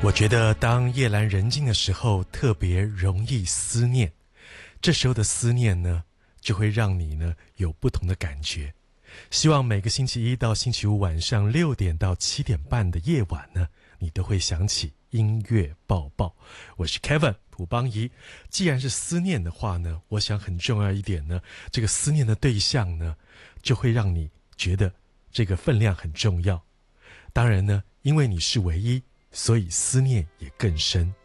我觉得当夜阑人静的时候特别容易思念，这时候的思念呢就会让你呢有不同的感觉。希望每个星期一到星期五晚上6点到7点半的夜晚呢，你都会想起音乐抱抱。我是 Kevin 朴邦仪。既然是思念的话呢，我想很重要一点呢，这个思念的对象呢就会让你觉得这个分量很重要。当然呢，因为你是唯一，所以思念也更深。